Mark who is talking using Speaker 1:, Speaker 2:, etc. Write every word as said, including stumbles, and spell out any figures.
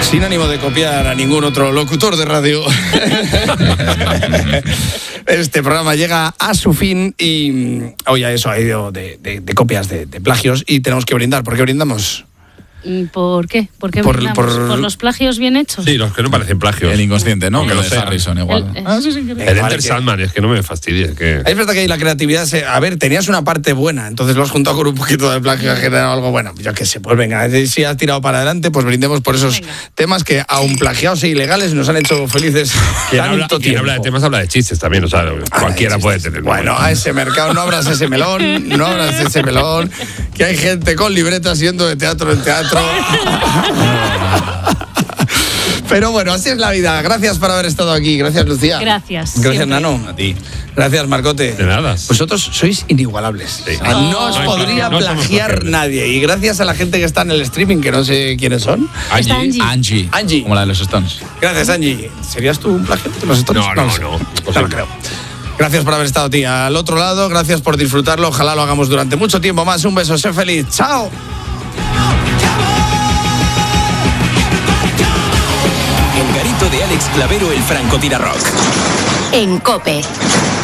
Speaker 1: Sin ánimo de copiar a ningún otro locutor de radio, este programa llega a su fin y hoy a eso ha ido de, de, de copias, de, de plagios, y tenemos que brindar. ¿Por qué brindamos?
Speaker 2: ¿Por qué? ¿Por qué
Speaker 1: Por-
Speaker 2: brindamos?
Speaker 1: por-
Speaker 2: ¿Por los plagios bien hechos?
Speaker 3: Sí, los que no parecen plagios.
Speaker 4: El inconsciente, ¿no?
Speaker 3: Que
Speaker 4: Que
Speaker 3: lo
Speaker 4: lo de
Speaker 3: sea.
Speaker 4: Harrison igual.
Speaker 2: El-
Speaker 4: Ah, sí, sí, que-
Speaker 3: El
Speaker 1: Vale,
Speaker 3: Enter
Speaker 1: que-
Speaker 3: Sandman, es que no me fastidies. Que...
Speaker 1: Es verdad que ahí la creatividad se... A ver, tenías una parte buena, entonces lo has juntado con un poquito de plagio, ha generado algo bueno. Yo qué sé, pues venga, si has tirado para adelante, pues brindemos por esos
Speaker 2: Venga.
Speaker 1: temas que, aun plagiados e ilegales, nos han hecho felices
Speaker 3: Quien habla,
Speaker 1: tanto
Speaker 3: quien
Speaker 1: tiempo.
Speaker 3: habla de temas habla de chistes también, o sea, cualquiera
Speaker 1: Ay,
Speaker 3: puede
Speaker 1: sí, sí.
Speaker 3: tener.
Speaker 1: Bueno, a ese mercado no abras ese melón, no abras ese melón, que hay gente con libretas yendo de teatro en teatro. Pero bueno, así es la vida. Gracias por haber estado aquí. Gracias, Lucía.
Speaker 2: Gracias,
Speaker 1: Gracias,
Speaker 2: siempre.
Speaker 1: Nano.
Speaker 4: A ti.
Speaker 1: Gracias, Marcote.
Speaker 3: De nada.
Speaker 1: Vosotros sois inigualables.
Speaker 3: Sí.
Speaker 1: O sea, no os
Speaker 3: No hay
Speaker 1: podría
Speaker 3: plagio, no somos
Speaker 1: plagiar
Speaker 3: plagiables.
Speaker 1: nadie. Y gracias a la gente que está en el streaming, que no sé quiénes son.
Speaker 2: Está Angie.
Speaker 4: Angie.
Speaker 1: Angie.
Speaker 4: Como la de los Stones.
Speaker 1: Gracias, Angie. ¿Serías tú un plagio de los Stones?
Speaker 3: No, no,
Speaker 1: lo sé.
Speaker 3: no.
Speaker 1: No lo
Speaker 3: Posible.
Speaker 1: creo. Gracias por haber estado, tía. Al otro lado, gracias por disfrutarlo. Ojalá lo hagamos durante mucho tiempo más. Un beso, sé feliz. ¡Chao!
Speaker 5: El garito de Alex Clavero, el francotirador.
Speaker 6: En COPE.